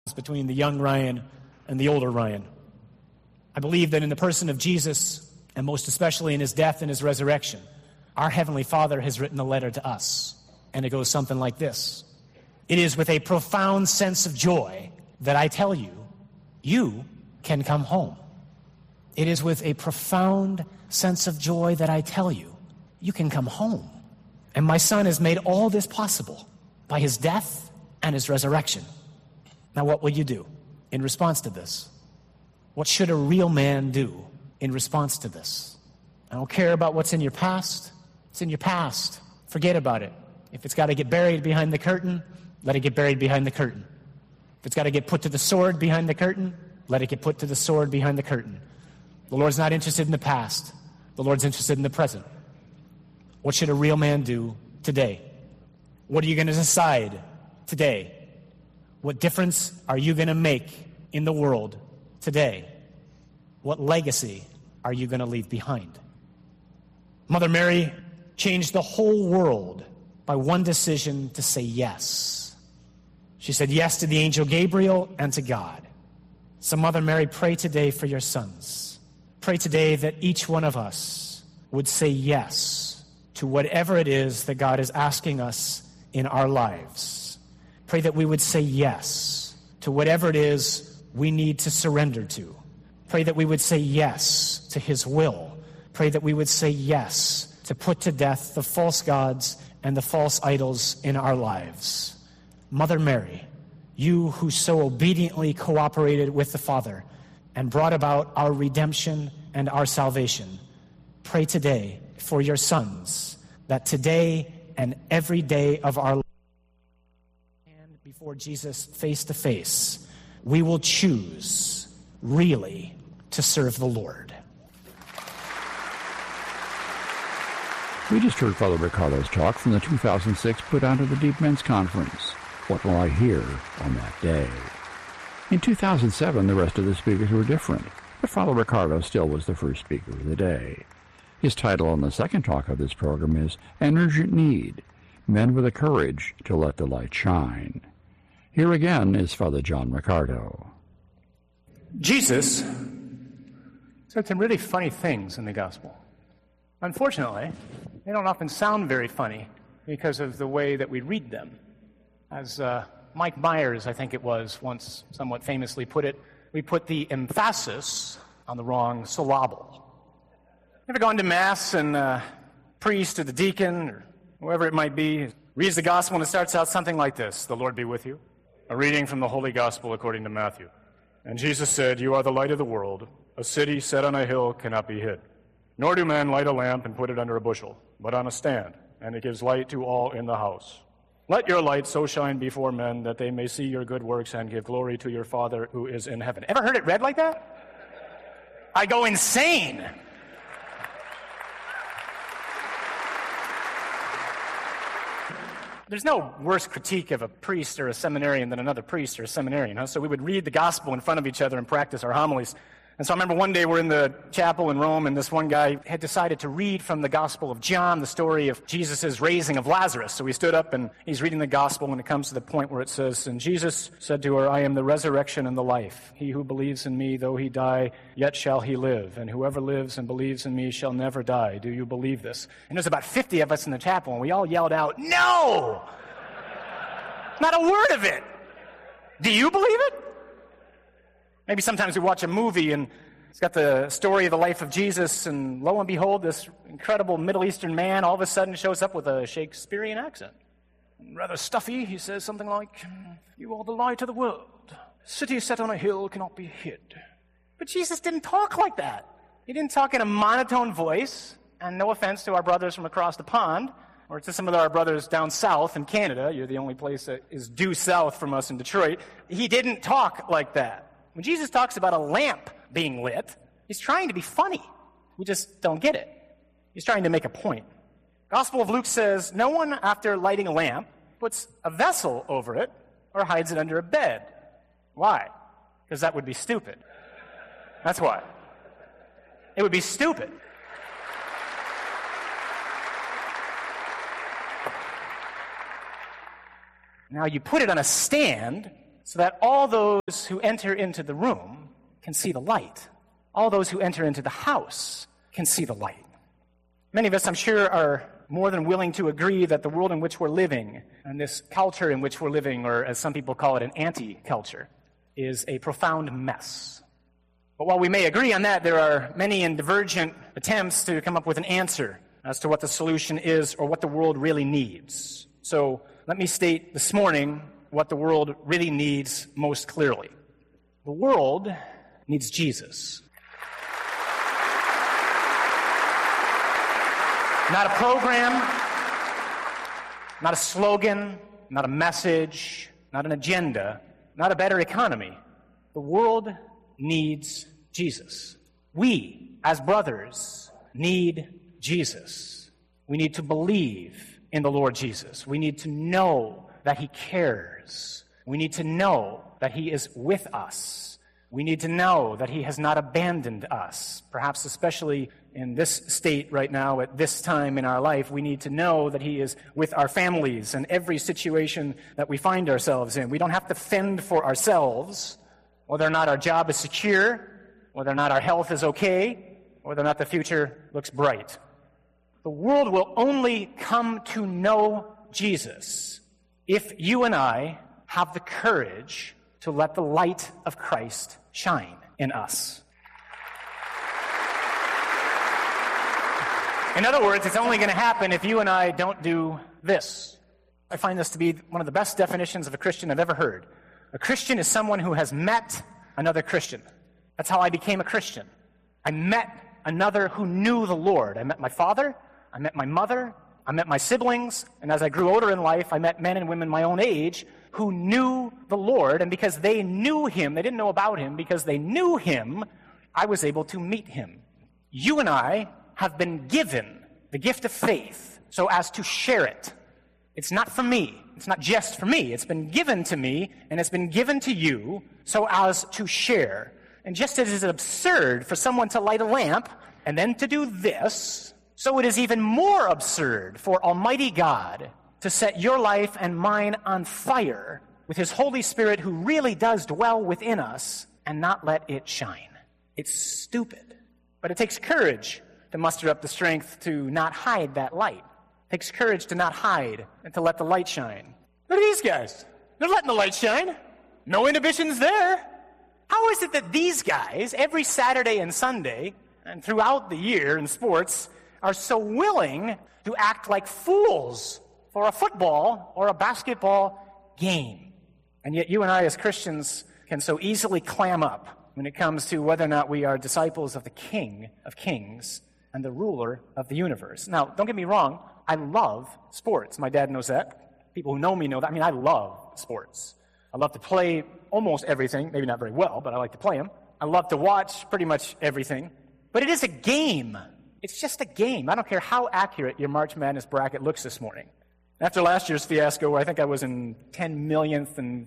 between the young Ryan and the older Ryan. I believe that in the person of Jesus, and most especially in his death and his resurrection, our Heavenly Father has written a letter to us. And it goes something like this. It is with a profound sense of joy that I tell you, you can come home. It is with a profound sense of joy that I tell you, you can come home. And my Son has made all this possible by his death and his resurrection. Now, what will you do in response to this? What should a real man do in response to this? I don't care about what's in your past. It's in your past. Forget about it. If it's got to get buried behind the curtain, let it get buried behind the curtain. If it's got to get put to the sword behind the curtain, let it get put to the sword behind the curtain. The Lord's not interested in the past. The Lord's interested in the present. What should a real man do today? What are you going to decide today? What difference are you going to make in the world today? What legacy are you going to leave behind? Mother Mary changed the whole world by one decision to say yes. She said yes to the angel Gabriel and to God. So Mother Mary, pray today for your sons. Pray today that each one of us would say yes to whatever it is that God is asking us in our lives. Pray that we would say yes to whatever it is we need to surrender to. Pray that we would say yes to his will. Pray that we would say yes to put to death the false gods and the false idols in our lives. Mother Mary, you who so obediently cooperated with the Father and brought about our redemption and our salvation, pray today for your sons that today and every day of our life, and before Jesus face to face, we will choose really to serve the Lord. We just heard Father Ricardo's talk from the 2006 Put Onto the Deep Men's Conference, What Will I Hear on That Day? In 2007, the rest of the speakers were different, but Father Ricardo still was the first speaker of the day. His title on the second talk of this program is An Urgent Need, Men with the Courage to Let the Light Shine. Here again is Father John Ricardo. Jesus said some really funny things in the gospel. Unfortunately, they don't often sound very funny because of the way that we read them. As Mike Myers, I think it was, once somewhat famously put it, we put the emphasis on the wrong syllable. Ever gone to Mass and priest or the deacon or whoever it might be reads the gospel and it starts out something like this: The Lord be with you. A reading from the Holy Gospel according to Matthew. And Jesus said, You are the light of the world. A city set on a hill cannot be hid. Nor do men light a lamp and put it under a bushel, but on a stand, and it gives light to all in the house. Let your light so shine before men that they may see your good works and give glory to your Father who is in heaven. Ever heard it read like that? I go insane. There's no worse critique of a priest or a seminarian than another priest or a seminarian, huh? So we would read the gospel in front of each other and practice our homilies. And so I remember one day we're in the chapel in Rome, and this one guy had decided to read from the Gospel of John, the story of Jesus' raising of Lazarus. So he stood up, and he's reading the Gospel when it comes to the point where it says, And Jesus said to her, I am the resurrection and the life. He who believes in me, though he die, yet shall he live. And whoever lives and believes in me shall never die. Do you believe this? And there's about 50 of us in the chapel, and we all yelled out, No! Not a word of it! Do you believe it? Maybe sometimes we watch a movie and it's got the story of the life of Jesus, and lo and behold, this incredible Middle Eastern man all of a sudden shows up with a Shakespearean accent. Rather stuffy, he says something like, You are the light of the world. City set on a hill cannot be hid. But Jesus didn't talk like that. He didn't talk in a monotone voice, and no offense to our brothers from across the pond, or to some of our brothers down south in Canada. You're the only place that is due south from us in Detroit. He didn't talk like that. When Jesus talks about a lamp being lit, he's trying to be funny. We just don't get it. He's trying to make a point. Gospel of Luke says, no one, after lighting a lamp, puts a vessel over it or hides it under a bed. Why? Because that would be stupid. That's why. It would be stupid. Now, you put it on a stand, so that all those who enter into the room can see the light. All those who enter into the house can see the light. Many of us, I'm sure, are more than willing to agree that the world in which we're living, and this culture in which we're living, or as some people call it, an anti-culture, is a profound mess. But while we may agree on that, there are many and divergent attempts to come up with an answer as to what the solution is or what the world really needs. So let me state this morning what the world really needs most clearly. The world needs Jesus. Not a program, not a slogan, not a message, not an agenda, not a better economy. The world needs Jesus. We, as brothers, need Jesus. We need to believe in the Lord Jesus. We need to know that He cares. We need to know that He is with us. We need to know that He has not abandoned us. Perhaps especially in this state right now, at this time in our life, we need to know that He is with our families in every situation that we find ourselves in. We don't have to fend for ourselves, whether or not our job is secure, whether or not our health is okay, whether or not the future looks bright. The world will only come to know Jesus if you and I have the courage to let the light of Christ shine in us. In other words, it's only going to happen if you and I don't do this. I find this to be one of the best definitions of a Christian I've ever heard. A Christian is someone who has met another Christian. That's how I became a Christian. I met another who knew the Lord. I met my father, I met my mother, I met my siblings, and as I grew older in life, I met men and women my own age who knew the Lord, and because they knew Him, they didn't know about Him, because they knew Him, I was able to meet Him. You and I have been given the gift of faith so as to share it. It's not for me. It's not just for me. It's been given to me, and it's been given to you so as to share. And just as it is absurd for someone to light a lamp and then to do this, so it is even more absurd for Almighty God to set your life and mine on fire with His Holy Spirit, who really does dwell within us, and not let it shine. It's stupid. But it takes courage to muster up the strength to not hide that light. It takes courage to not hide and to let the light shine. Look at these guys. They're letting the light shine. No inhibitions there. How is it that these guys, every Saturday and Sunday, and throughout the year in sports, are so willing to act like fools for a football or a basketball game? And yet you and I as Christians can so easily clam up when it comes to whether or not we are disciples of the King of Kings and the ruler of the universe. Now, don't get me wrong, I love sports. My dad knows that. People who know me know that. I mean, I love sports. I love to play almost everything, maybe not very well, but I like to play them. I love to watch pretty much everything. But it is a game. It's just a game. I don't care how accurate your March Madness bracket looks this morning. After last year's fiasco, where I think I was in 10 millionth and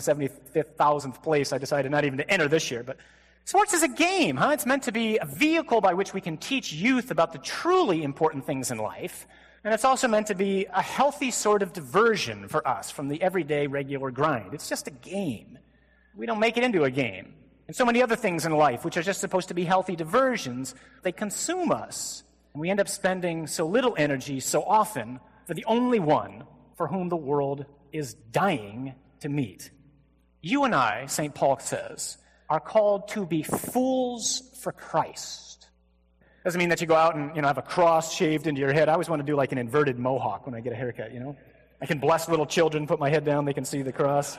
475,000th place, I decided not even to enter this year. But sports is a game, huh? It's meant to be a vehicle by which we can teach youth about the truly important things in life. And it's also meant to be a healthy sort of diversion for us from the everyday, regular grind. It's just a game. We don't make it into a game. And so many other things in life, which are just supposed to be healthy diversions, they consume us. And we end up spending so little energy so often for the only one for whom the world is dying to meet. You and I, St. Paul says, are called to be fools for Christ. Doesn't mean that you go out and, have a cross shaved into your head. I always want to do like an inverted mohawk when I get a haircut, I can bless little children, put my head down, they can see the cross.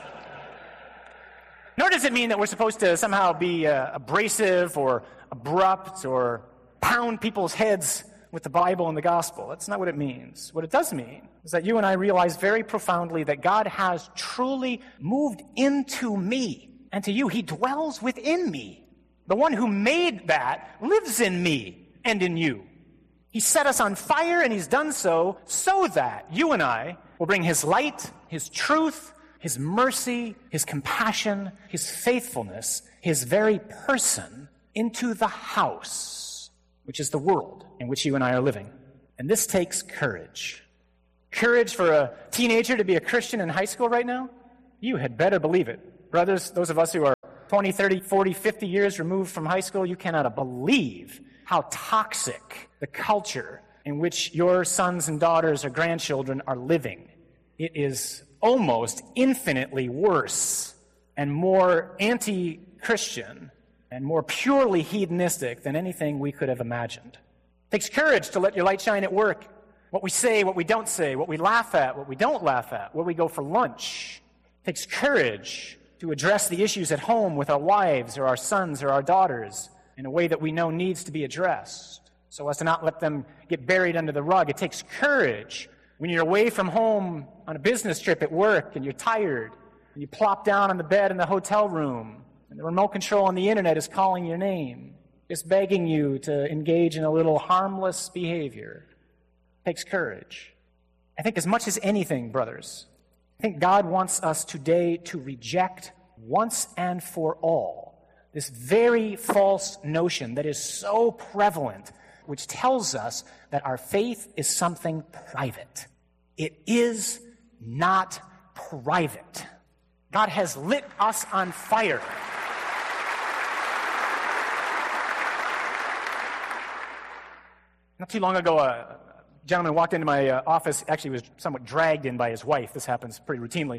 Nor does it mean that we're supposed to somehow be abrasive or abrupt or pound people's heads with the Bible and the gospel. That's not what it means. What it does mean is that you and I realize very profoundly that God has truly moved into me and to you. He dwells within me. The one who made that lives in me and in you. He set us on fire, and He's done so that you and I will bring His light, His truth, His mercy, His compassion, His faithfulness, His very person into the house, which is the world in which you and I are living. And this takes courage. Courage for a teenager to be a Christian in high school right now? You had better believe it. Brothers, those of us who are 20, 30, 40, 50 years removed from high school, you cannot believe how toxic the culture in which your sons and daughters or grandchildren are living. It is almost infinitely worse and more anti-Christian and more purely hedonistic than anything we could have imagined. It takes courage to let your light shine at work. What we say, what we don't say, what we laugh at, what we don't laugh at, where we go for lunch. It takes courage to address the issues at home with our wives or our sons or our daughters in a way that we know needs to be addressed, so as to not let them get buried under the rug. It takes courage when you're away from home on a business trip at work and you're tired, and you plop down on the bed in the hotel room, and the remote control on the internet is calling your name, just begging you to engage in a little harmless behavior. It takes courage. I think as much as anything, brothers, I think God wants us today to reject once and for all this very false notion that is so prevalent, which tells us that our faith is something private. It is not private. God has lit us on fire. Not too long ago, a gentleman walked into my office, actually was somewhat dragged in by his wife. This happens pretty routinely,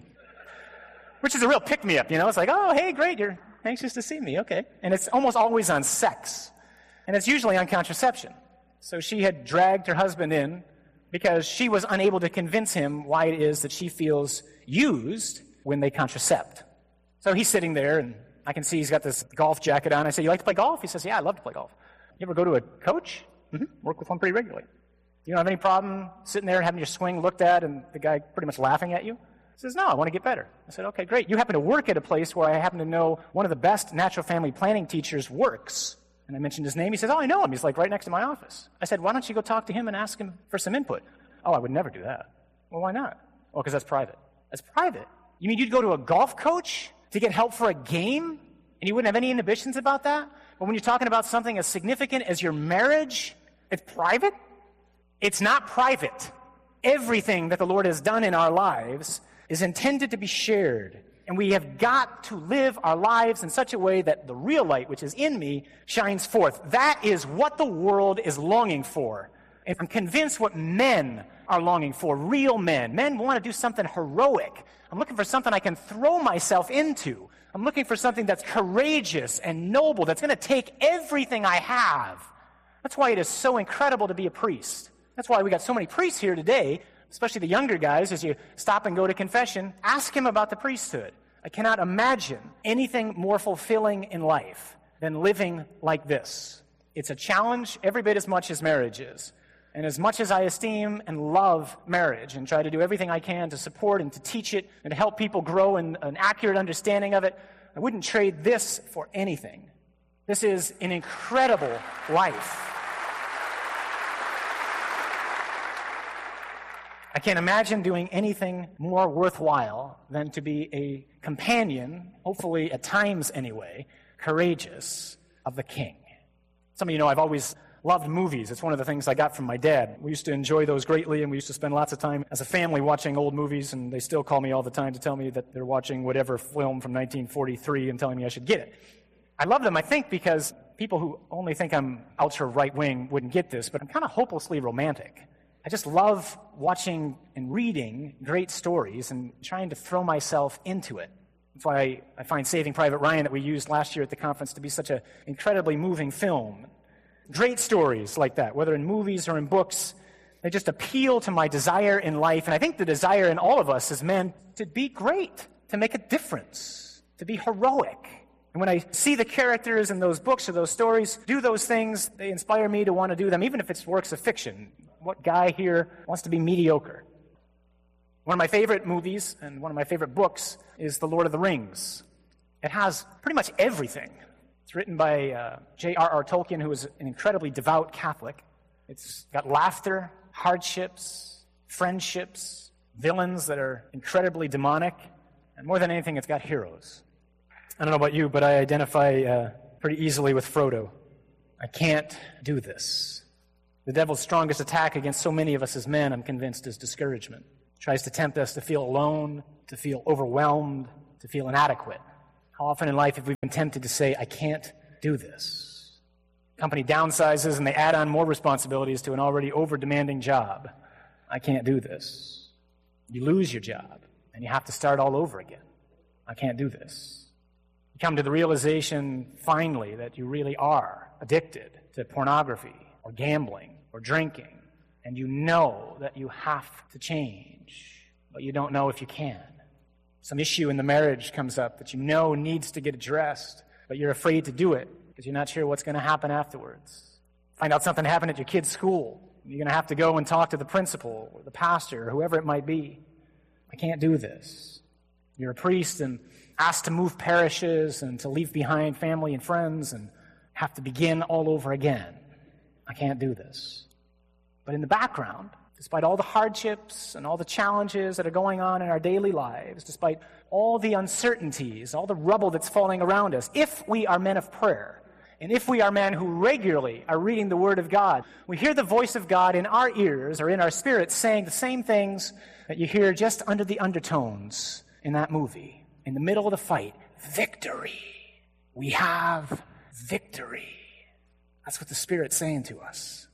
which is a real pick-me-up, you know. It's like, oh, hey, great, you're anxious to see me, okay. And it's almost always on sex, and it's usually on contraception. So she had dragged her husband in because she was unable to convince him why it is that she feels used when they contracept. So he's sitting there, and I can see he's got this golf jacket on. I say, you like to play golf? He says, yeah, I love to play golf. You ever go to a coach? Work with one pretty regularly. You don't have any problem sitting there and having your swing looked at and the guy pretty much laughing at you? He says, no, I want to get better. I said, okay, great. You happen to work at a place where I happen to know one of the best natural family planning teachers works. And I mentioned his name. He says, oh, I know him. He's like right next to my office. I said, why don't you go talk to him and ask him for some input? Oh, I would never do that. Well, why not? Well, because that's private. That's private. You mean you'd go to a golf coach to get help for a game? And you wouldn't have any inhibitions about that? But when you're talking about something as significant as your marriage, it's private? It's not private. Everything that the Lord has done in our lives is intended to be shared. And we have got to live our lives in such a way that the real light, which is in me, shines forth. That is what the world is longing for. And I'm convinced what men are longing for, real men. Men want to do something heroic. I'm looking for something I can throw myself into. I'm looking for something that's courageous and noble, that's going to take everything I have. That's why it is so incredible to be a priest. That's why we got so many priests here today, especially the younger guys. As you stop and go to confession, ask him about the priesthood. I cannot imagine anything more fulfilling in life than living like this. It's a challenge every bit as much as marriage is. And as much as I esteem and love marriage and try to do everything I can to support and to teach it and to help people grow in an accurate understanding of it, I wouldn't trade this for anything. This is an incredible life. I can't imagine doing anything more worthwhile than to be a companion, hopefully at times anyway, courageous of the King. Some of you know I've always loved movies. It's one of the things I got from my dad. We used to enjoy those greatly, and we used to spend lots of time as a family watching old movies, and they still call me all the time to tell me that they're watching whatever film from 1943 and telling me I should get it. I love them, I think, because people who only think I'm ultra-right-wing wouldn't get this, but I'm kind of hopelessly romantic. I just love watching and reading great stories and trying to throw myself into it. That's why I find Saving Private Ryan that we used last year at the conference to be such an incredibly moving film. Great stories like that, whether in movies or in books, they just appeal to my desire in life. And I think the desire in all of us as men to be great, to make a difference, to be heroic. And when I see the characters in those books or those stories do those things, they inspire me to want to do them, even if it's works of fiction. What guy here wants to be mediocre? One of my favorite movies and one of my favorite books is The Lord of the Rings. It has pretty much everything. It's written by J.R.R. Tolkien, who is an incredibly devout Catholic. It's got laughter, hardships, friendships, villains that are incredibly demonic, and more than anything, it's got heroes. I don't know about you, but I identify pretty easily with Frodo. I can't do this. The devil's strongest attack against so many of us as men, I'm convinced, is discouragement. He tries to tempt us to feel alone, to feel overwhelmed, to feel inadequate. How often in life have we been tempted to say, I can't do this? Company downsizes and they add on more responsibilities to an already over-demanding job. I can't do this. You lose your job and you have to start all over again. I can't do this. You come to the realization, finally, that you really are addicted to pornography or gambling or drinking, and you know that you have to change, but you don't know if you can. Some issue in the marriage comes up that you know needs to get addressed, but you're afraid to do it because you're not sure what's going to happen afterwards. Find out something happened at your kid's school. You're going to have to go and talk to the principal or the pastor or whoever it might be. I can't do this. You're a priest and asked to move parishes and to leave behind family and friends and have to begin all over again. I can't do this. But in the background, despite all the hardships and all the challenges that are going on in our daily lives, despite all the uncertainties, all the rubble that's falling around us, if we are men of prayer, and if we are men who regularly are reading the Word of God, we hear the voice of God in our ears or in our spirits saying the same things that you hear just under the undertones in that movie. In the middle of the fight, victory. We have victory. That's what the Spirit's saying to us.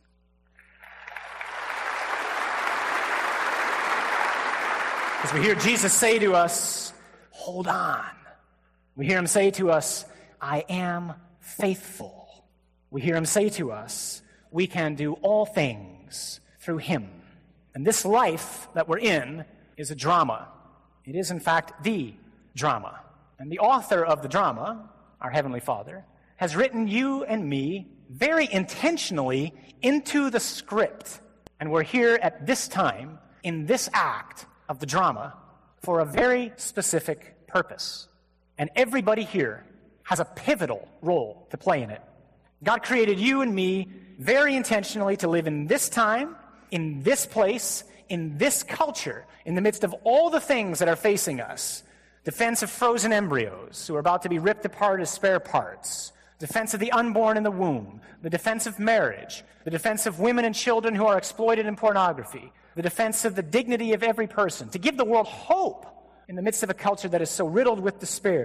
As we hear Jesus say to us, hold on. We hear him say to us, I am faithful. We hear him say to us, we can do all things through him. And this life that we're in is a drama. It is, in fact, the drama. And the author of the drama, our Heavenly Father, has written you and me very intentionally into the script. And we're here at this time, in this act of the drama, for a very specific purpose. And everybody here has a pivotal role to play in it. God created you and me very intentionally to live in this time, in this place, in this culture, in the midst of all the things that are facing us. Defense of frozen embryos who are about to be ripped apart as spare parts. Defense of the unborn in the womb. The defense of marriage. The defense of women and children who are exploited in pornography. The defense of the dignity of every person. To give the world hope in the midst of a culture that is so riddled with despair.